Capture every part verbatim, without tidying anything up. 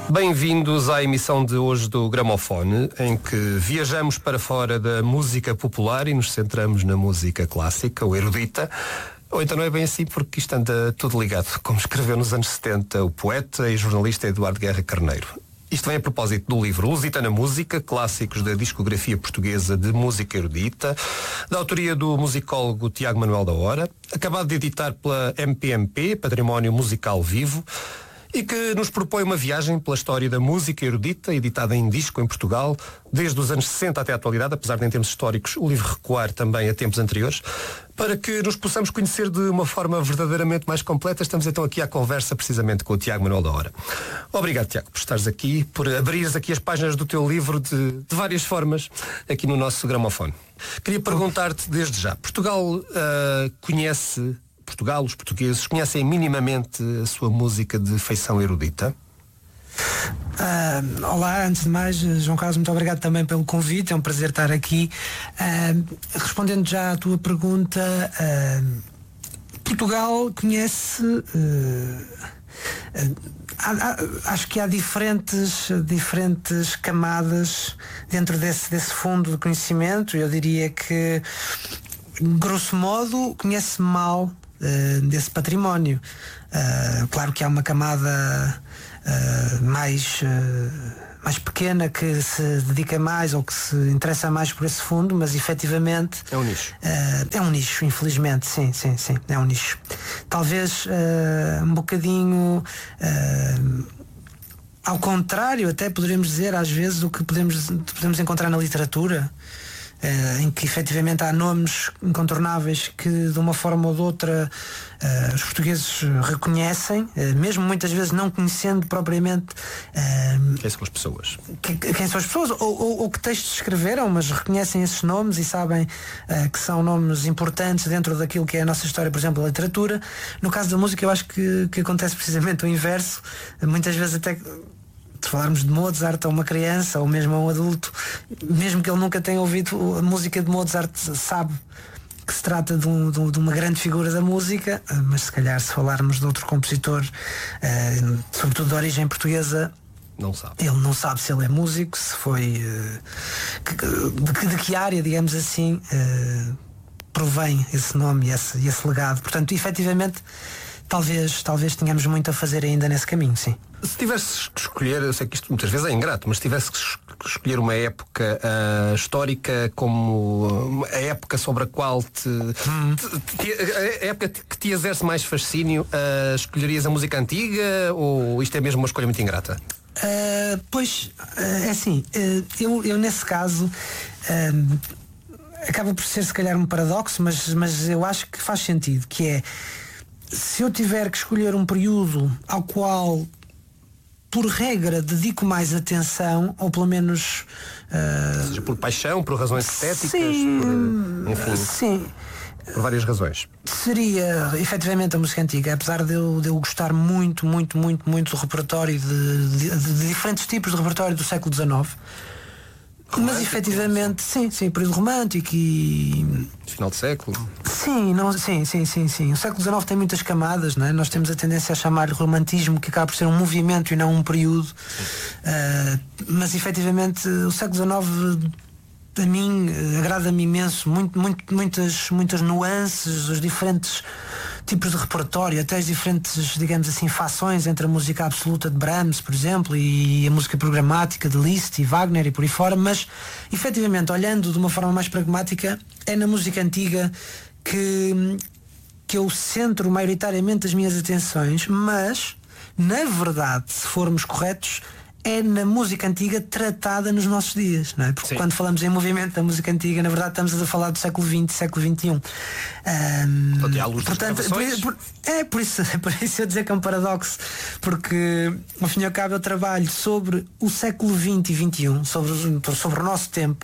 Bem-vindos à emissão de hoje do Gramofone, em que viajamos para fora da música popular e nos centramos na música clássica, ou erudita. Ou então não é bem assim, porque isto anda tudo ligado, como escreveu nos anos setenta o poeta e jornalista Eduardo Guerra Carneiro. Isto vem a propósito do livro Lusitana Música, clássicos da discografia portuguesa de música erudita, da autoria do musicólogo Tiago Manuel da Hora, acabado de editar pela M P M P, Património Musical Vivo, e que nos propõe uma viagem pela história da música erudita, editada em disco em Portugal, desde os anos sessenta até a atualidade, apesar de em termos históricos o livro recuar também a tempos anteriores, para que nos possamos conhecer de uma forma verdadeiramente mais completa. Estamos então aqui à conversa precisamente com o Tiago Manuel da Hora. Obrigado, Tiago, por estares aqui, por abrires aqui as páginas do teu livro de, de várias formas aqui no nosso gramofone. Queria perguntar-te desde já, Portugal uh, conhece... Portugal, os portugueses, conhecem minimamente a sua música de feição erudita? Uh, olá, antes de mais, João Carlos, muito obrigado também pelo convite, é um prazer estar aqui. Uh, respondendo já à tua pergunta, uh, Portugal conhece... Uh, uh, há, há, acho que há diferentes, diferentes camadas dentro desse, desse fundo de conhecimento. Eu diria que, grosso modo, conhece mal Uh, desse património. Uh, claro que há uma camada uh, mais, uh, mais pequena que se dedica mais ou que se interessa mais por esse fundo, mas efetivamente é um nicho. Uh, é um nicho, infelizmente, sim, sim, sim, é um nicho. Talvez uh, um bocadinho uh, ao contrário, até poderíamos dizer às vezes o que podemos, podemos encontrar na literatura. Uh, em que efetivamente há nomes incontornáveis que de uma forma ou de outra uh, os portugueses reconhecem, uh, mesmo muitas vezes não conhecendo propriamente uh, quem são as pessoas, que, quem são as pessoas ou, ou, ou que textos escreveram, mas reconhecem esses nomes e sabem uh, que são nomes importantes dentro daquilo que é a nossa história, por exemplo, a literatura. No caso da música eu acho que, que acontece precisamente o inverso. Uh, muitas vezes até se falarmos de Mozart a uma criança ou mesmo a um adulto, mesmo que ele nunca tenha ouvido a música de Mozart, sabe que se trata de, um, de, um, de uma grande figura da música, mas se calhar se falarmos de outro compositor, uh, sobretudo de origem portuguesa, não sabe. Ele não sabe se ele é músico, se foi uh, que, de, de que área, digamos assim, uh, provém esse nome e esse, esse legado. Portanto, efetivamente, talvez, talvez tenhamos muito a fazer ainda nesse caminho, sim. Se tivesses que escolher, eu sei que isto muitas vezes é ingrato, mas se tivesses que escolher uma época uh, histórica como a época sobre a qual te, hum. te, te a época que te exerce mais fascínio, uh, escolherias a música antiga ou isto é mesmo uma escolha muito ingrata? Uh, pois, uh, é assim, uh, eu, eu nesse caso uh, acaba por ser se calhar um paradoxo, mas, mas eu acho que faz sentido, que é, se eu tiver que escolher um período ao qual por regra dedico mais atenção, ou pelo menos uh... seja por paixão, por razões estéticas, sim, por, enfim, sim, por várias razões, seria efetivamente a música antiga, apesar de eu, de eu gostar muito, muito, muito, muito do repertório de, de, de diferentes tipos de repertório do século dezenove. Romântico, mas efetivamente, sim, sim, período romântico e... final de século. Sim, não, sim, sim, sim, sim. O século dezenove tem muitas camadas, não é? Nós temos a tendência a chamar romantismo, que acaba por ser um movimento e não um período. Uh, mas efetivamente o século dezenove a mim agrada-me imenso, muito, muito, muitas, muitas nuances, os diferentes tipos de repertório, até as diferentes, digamos assim, fações entre a música absoluta de Brahms, por exemplo, e a música programática de Liszt e Wagner e por aí fora, mas efetivamente, olhando de uma forma mais pragmática, é na música antiga que, que eu centro maioritariamente as minhas atenções, mas na verdade, se formos corretos, é na música antiga tratada nos nossos dias, não é? Porque sim, quando falamos em movimento da música antiga, na verdade estamos a falar do século vinte, século vinte e um. Um, portanto, portanto por, por, é por isso, por isso eu dizer que é um paradoxo, porque ao fim e ao cabo eu trabalho sobre o século vinte e vinte e um, sobre, sobre o nosso tempo,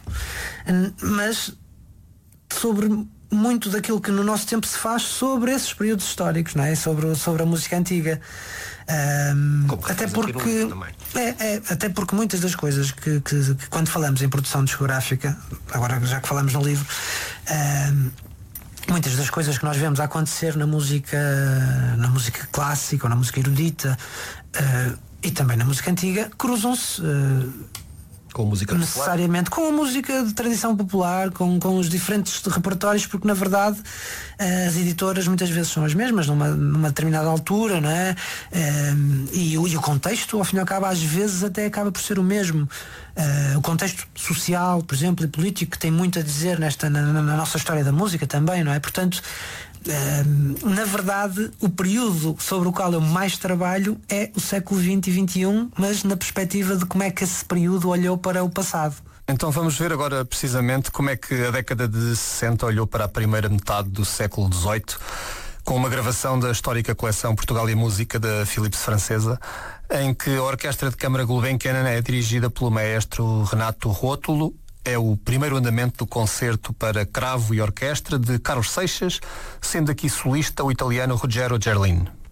mas sobre muito daquilo que no nosso tempo se faz sobre esses períodos históricos, não é? Sobre, sobre a música antiga. Um, até porque é, é, até porque muitas das coisas que, que, que quando falamos em produção discográfica, agora já que falamos no livro, um, muitas das coisas que nós vemos a acontecer na música na música clássica ou na música erudita, uh, e também na música antiga, cruzam-se uh, com a música necessariamente popular. com a música de tradição popular, com, com os diferentes repertórios, porque na verdade as editoras muitas vezes são as mesmas numa, numa determinada altura, não é? Um, e, e o contexto, ao fim e ao cabo, às vezes até acaba por ser o mesmo. Uh, o contexto social, por exemplo, e político, que tem muito a dizer nesta, na, na nossa história da música também, não é? Portanto, uh, na verdade, o período sobre o qual eu mais trabalho é o século vinte e vinte e um, mas na perspectiva de como é que esse período olhou para o passado. Então vamos ver agora precisamente como é que a década de sessenta olhou para a primeira metade do século dezoito, com uma gravação da histórica coleção Portugal e Música da Philips Francesa, em que a Orquestra de Câmara Gulbenkian é dirigida pelo maestro Renato Rótulo. É o primeiro andamento do concerto para cravo e orquestra de Carlos Seixas, sendo aqui solista o italiano Ruggero Gerlin.